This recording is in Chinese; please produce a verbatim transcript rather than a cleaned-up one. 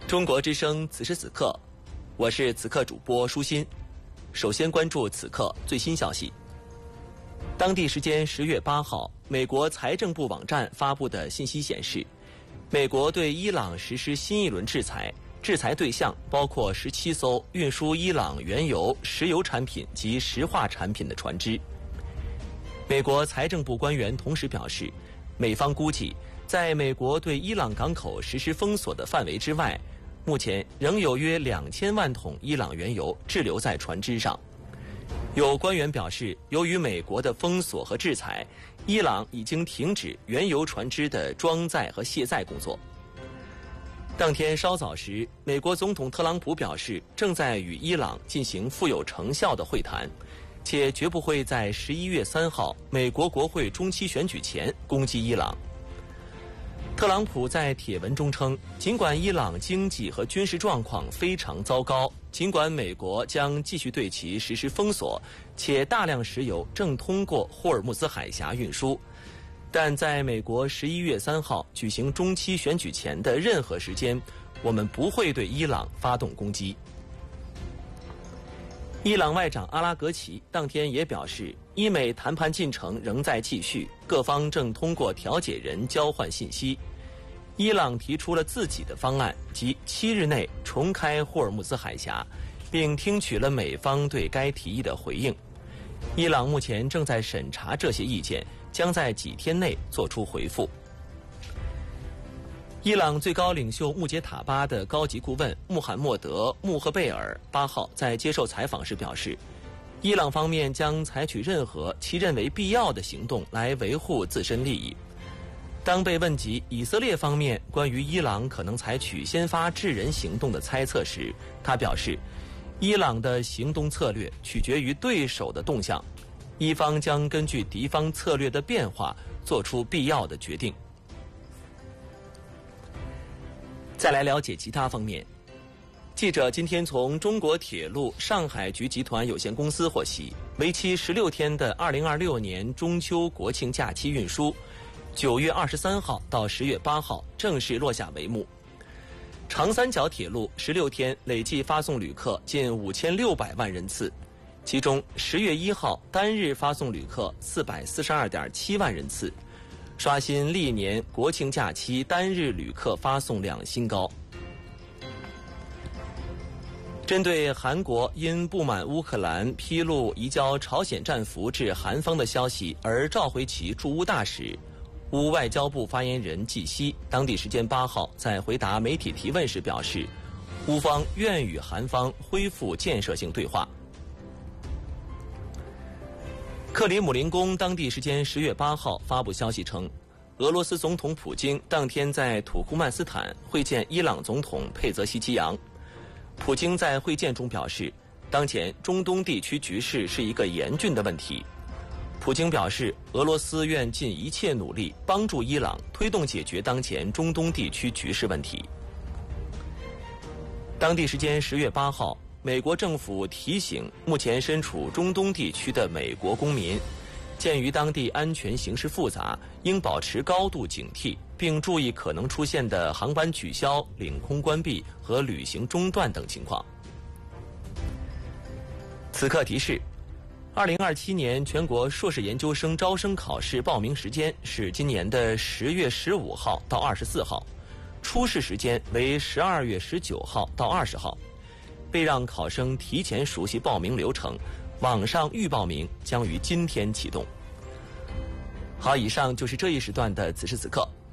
中国之声此时此刻，我是此刻主播舒心。首先关注此刻最新消息。当地时间十月八号，美国财政部网站发布的信息显示，美国对伊朗实施新一轮制裁，制裁对象包括十七艘运输伊朗原油、石油产品及石化产品的船只。美国财政部官员同时表示，美方估计，在美国对伊朗港口实施封锁的范围之外，目前仍有约两千万桶伊朗原油滞留在船只上。有官员表示，由于美国的封锁和制裁，伊朗已经停止原油船只的装载和卸载工作。当天稍早时，美国总统特朗普表示，正在与伊朗进行富有成效的会谈，且绝不会在十一月三号美国国会中期选举前攻击伊朗。特朗普在帖文中称，尽管伊朗经济和军事状况非常糟糕，尽管美国将继续对其实施封锁，且大量石油正通过霍尔木兹海峡运输，但在美国十一月三号举行中期选举前的任何时间，我们不会对伊朗发动攻击。伊朗外长阿拉格齐当天也表示，伊美谈判进程仍在继续，各方正通过调解人交换信息。伊朗提出了自己的方案，即七日内重开霍尔木兹海峡，并听取了美方对该提议的回应。伊朗目前正在审查这些意见，将在几天内作出回复。伊朗最高领袖穆杰塔巴的高级顾问穆罕默德·穆赫贝尔八号在接受采访时表示，伊朗方面将采取任何其认为必要的行动来维护自身利益。当被问及以色列方面关于伊朗可能采取先发制人行动的猜测时，他表示，伊朗的行动策略取决于对手的动向，伊方将根据敌方策略的变化做出必要的决定。再来了解其他方面。记者今天从中国铁路上海局集团有限公司获悉，为期十六天的二零二六年中秋国庆假期运输，九月二十三号到十月八号正式落下帷幕。长三角铁路十六天累计发送旅客近五千六百万人次，其中十月一号单日发送旅客四百四十二点七万人次，刷新历年国庆假期单日旅客发送量新高。针对韩国因不满乌克兰披露移交朝鲜战俘至韩方的消息而召回其驻乌大使，乌外交部发言人季希当地时间八号在回答媒体提问时表示，乌方愿与韩方恢复建设性对话。克里姆林宫当地时间十月八号发布消息称，俄罗斯总统普京当天在土库曼斯坦会见伊朗总统佩泽西基扬。普京在会见中表示，当前中东地区局势是一个严峻的问题。普京表示，俄罗斯愿尽一切努力帮助伊朗推动解决当前中东地区局势问题。当地时间十月八号，美国政府提醒目前身处中东地区的美国公民，鉴于当地安全形势复杂，应保持高度警惕，并注意可能出现的航班取消、领空关闭和旅行中断等情况。此刻提示，二零二七年全国硕士研究生招生考试报名时间是今年的十月十五号到二十四号，初试时间为十二月十九号到二十号。为让考生提前熟悉报名流程，网上预报名将于今天启动。好，以上就是这一时段的此时此刻，